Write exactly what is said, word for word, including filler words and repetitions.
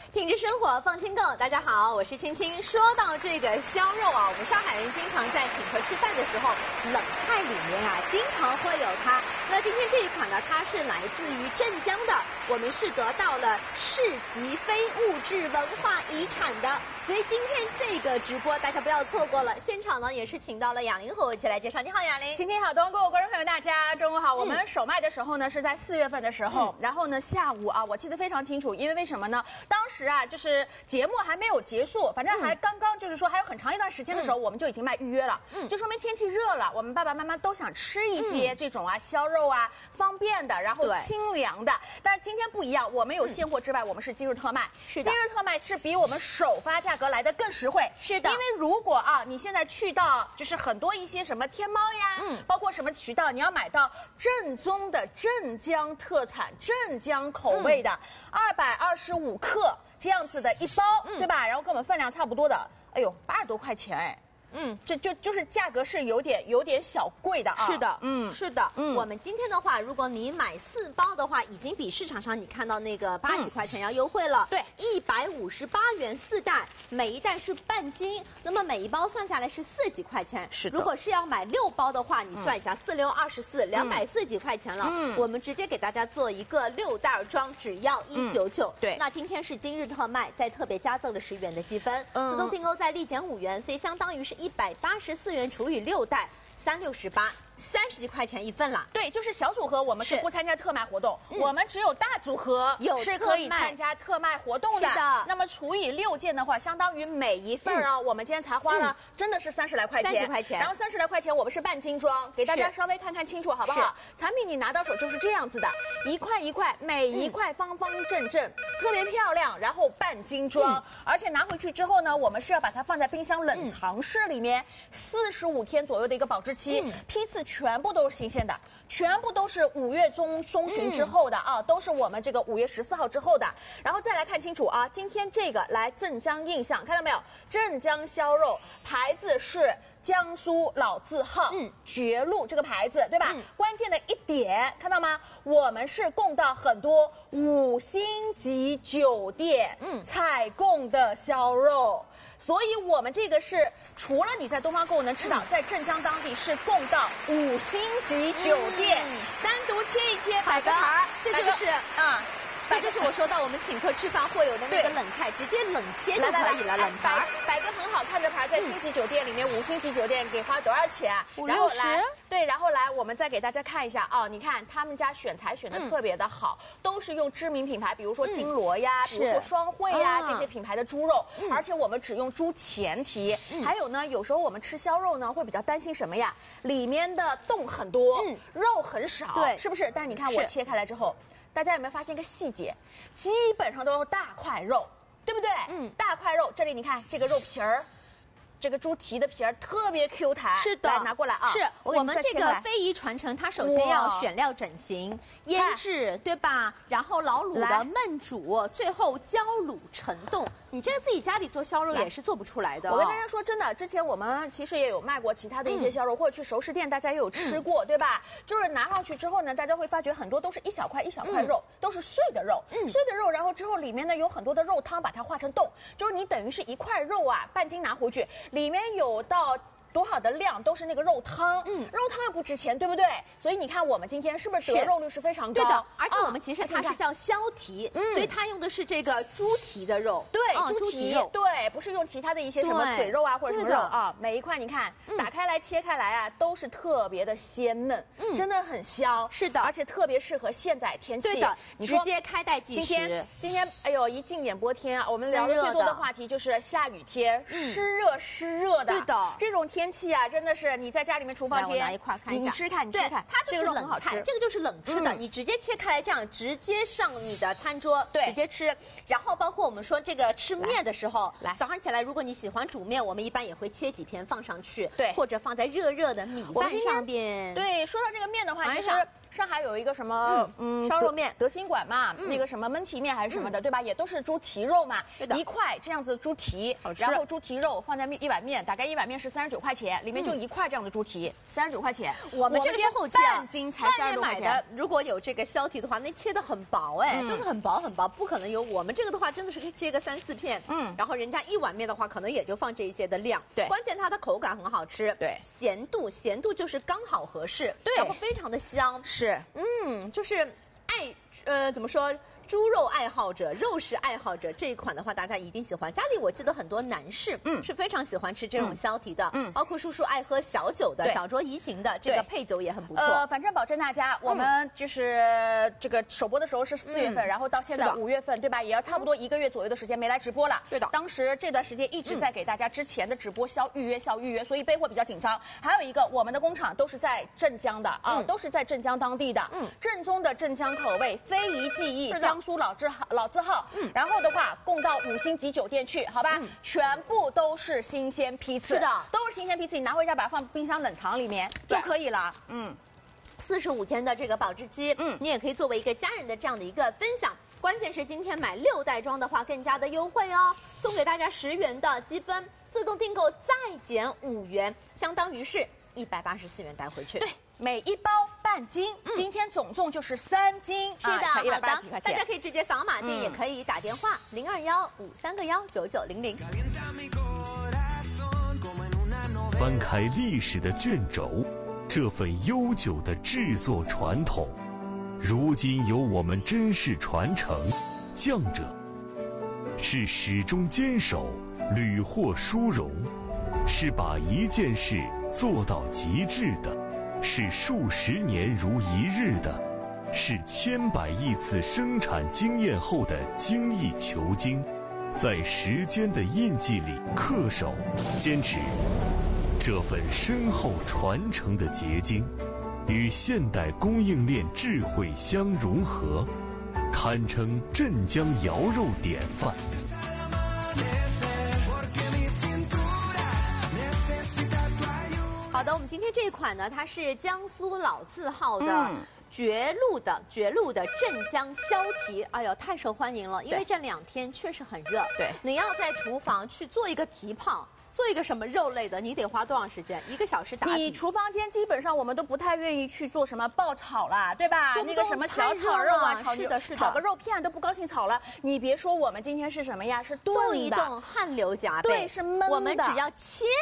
品质生活放轻购，大家好，我是青青。说到这个烧肉啊，我们上海人经常在请客吃饭的时候，冷菜里面啊，经常会有它。那今天这一款呢，它是来自于镇江的，我们是得到了市级非物质文化遗产的，所以今天这个直播大家不要错过了。现场呢也是请到了雅玲和我一起来介绍。你好，雅玲。 青青好，东各位观众朋友大家中午好。我们首卖的时候呢是在四月份的时候，嗯、然后呢下午啊，我记得非常清楚，因为为什么呢？当时啊，就是节目还没有结束，反正还刚刚就是说还有很长一段时间的时候，嗯、我们就已经卖预约了，嗯，就说明天气热了，我们爸爸妈妈都想吃一些这种啊烧肉啊，方便的，然后清凉的。但是今天不一样，我们有现货之外，嗯、我们是今日特卖，是的，今日特卖是比我们首发价格来的更实惠，是的，因为如果啊你现在去到就是很多一些什么天猫呀，嗯，包括什么渠道，你要买到正宗的镇江特产、镇江口味的二百二十五克。这样子的一包，嗯、对吧？然后跟我们分量差不多的，哎呦，八十多块钱哎。嗯，这就就是价格是有点有点小贵的啊。 是的，嗯，是的，嗯，我们今天的话，如果你买四包的话，已经比市场上你看到那个八几块钱要优惠了。对，一百五十八元四袋，每一袋是半斤，那么每一包算下来是四几块钱。是的。如果是要买六包的话，你算一下，四六二十四，两百四几块钱了。嗯，我们直接给大家做一个六袋装，只要一九九。对，那今天是今日特卖，再特别加赠了十元的积分，自动订购再立减五元，所以相当于是。一百八十四元除以六袋，三六十八，三十几块钱一份啦。 对，就是小组合我们是不参加特卖活动，嗯、我们只有大组合有是可以参加特卖活动的。是的。那么除以六件的话，相当于每一份啊，嗯、我们今天才花了、嗯、真的是三十来块钱， 三十块钱。 然后三十来块钱我们是半斤装，给大家稍微看看清楚好不好？产品你拿到手就是这样子的，一块一块，每一块方方正正，嗯、特别漂亮，然后半斤装，嗯、而且拿回去之后呢，我们是要把它放在冰箱冷藏室里面四十五天左右的一个保质期，嗯、批次全部都是新鲜的，全部都是五月中中旬之后的、嗯、啊，都是我们这个五月十四号之后的。然后再来看清楚啊，今天这个来镇江印象，看到没有？镇江烧肉牌子是江苏老字号，嗯，绝路这个牌子，对吧？嗯、关键的一点看到吗？我们是供到很多五星级酒店，嗯，采供的烧肉。所以我们这个是除了你在东方购物能吃到，嗯、在镇江当地是供到五星级酒店，嗯、单独切一切摆个盘， 这就是啊。这就是我说到我们请客吃饭会有的那个冷菜，直接冷切就可以了，冷盘摆个很好看的盘，在星级酒店里面，五星级酒店给花多少钱？ 五六十。 对，然后来我们再给大家看一下啊，你看他们家选材选的特别的好，都是用知名品牌，比如说金锣呀，比如说双汇呀这些品牌的猪肉，而且我们只用猪前蹄。还有呢，有时候我们吃烧肉呢会比较担心什么呀？里面的洞很多，肉很少，对，是不是？但是你看我切开来之后。大家有没有发现一个细节？基本上都是大块肉，对不对？嗯，大块肉，这里你看这个肉皮儿，这个猪蹄的皮儿特别 Q 弹。是的，来拿过来啊！ 是我, 我们这个非遗传承，它首先要选料整形、腌制，对吧？然后老卤的焖煮，最后焦卤成冻。你这个自己家里做烧肉也是做不出来的、哦。 我跟大家说真的，之前我们其实也有卖过其他的一些烧肉，嗯、或者去熟食店大家也有吃过，嗯、对吧？就是拿上去之后呢，大家会发觉很多都是一小块一小块肉，嗯、都是碎的肉，嗯、碎的肉，然后之后里面呢有很多的肉汤把它化成冻，就是你等于是一块肉啊，半斤拿回去，里面有到。多少的量都是那个肉汤，嗯，肉汤也不值钱，对不对？所以你看我们今天是不是得肉率是非常高？ 对的，而且我们其实它是叫削蹄，嗯，所以它用的是这个猪蹄的肉， 对，哦、猪蹄肉，对，不是用其他的一些什么腿肉啊或者什么肉啊，每一块你看、嗯、打开来切开来啊，都是特别的鲜嫩，嗯，真的很香， 是的， 而且特别适合现在天气， 对的，你直接开袋即食。 今天今天哎呦，一进演播天啊，我们聊的最多的话题就是下雨天，嗯、湿热湿热的， 对的， 这种天气啊，真的是你在家里面厨房间， 拿一块看一下， 你吃看，你吃看， 它就是冷菜，这个就是冷吃的，你直接切开来这样直接上你的餐桌，对，直接吃。然后包括我们说这个吃面的时候，来早上起来如果你喜欢煮面，我们一般也会切几片放上去，对，或者放在热热的米饭上边。 对，说到这个面的话，其实上海有一个什么嗯烧肉面德兴馆嘛，那个什么焖蹄面还是什么的，对吧？也都是猪蹄肉嘛，一块这样子猪蹄，然后猪蹄肉放在面一碗面，大概一碗面是三十九块钱，里面就一块这样的猪蹄，三十九块钱。 我们这个是后期半斤才三十多块钱。 外面买的如果有这个削蹄的话，那切的很薄哎，都是很薄很薄，不可能有我们这个的话真的是可以切个三四片，嗯，然后人家一碗面的话可能也就放这一些的量， 对， 关键它的口感很好吃， 对， 咸度咸度就是刚好合适，对，然后非常的香， 是， 嗯，就是爱呃怎么说？猪肉爱好者、肉食爱好者这一款的话，大家一定喜欢。家里我记得很多男士，嗯，是非常喜欢吃这种削蹄的，嗯，包括叔叔爱喝小酒的、小酌怡情的，这个配酒也很不错。 呃，反正保证大家，我们就是这个首播的时候是四月份，然后到现在五月份，对吧？也要差不多一个月左右的时间没来直播了。 对的， 当时这段时间一直在给大家之前的直播销预约、销预约，所以备货比较紧张。还有一个，我们的工厂都是在镇江的啊，都是在镇江当地的，嗯，正宗的镇江口味，非遗技艺，江苏老字号。老字号，嗯，然后的话供到五星级酒店去，好吧，嗯、全部都是新鲜批次， 是的， 都是新鲜批次，你拿回家把它放冰箱冷藏里面就可以了，嗯， 四十五天的这个保质期，嗯，你也可以作为一个家人的这样的一个分享。关键是今天买六袋装的话更加的优惠哦，送给大家十元的积分，自动订购再减五元，相当于是一百八十四元带回去。 对。每一包半斤，嗯、今天总重就是三斤， 是的， 啊、 好的，大家可以直接扫码订，嗯、也可以打电话零二幺五三个幺九九零零。 翻开历史的卷轴，这份悠久的制作传统，如今由我们珍视传承。匠者是始终坚守，屡获殊荣，是把一件事做到极致的。是数十年如一日的，是千百亿次生产经验后的精益求精，在时间的印记里恪守、坚持这份深厚传承的结晶，与现代供应链智慧相融合，堪称镇江肴肉典范。 好的，我们今天这一款呢，它是江苏老字号的绝路的、嗯、绝路的镇江削蹄，哎呦，太受欢迎了！因为这两天确实很热， 对， 你要在厨房去做一个蹄膀。做一个什么肉类的，你得花多长时间？一个小时打底。 你厨房间基本上我们都不太愿意去做什么爆炒啦，对吧？那个什么小炒肉啊，炒是的，是的， 炒个肉片都不高兴炒了。你别说我们今天是什么呀？是炖的， 动一动汗流浃背， 对，是焖的。 我们只要切。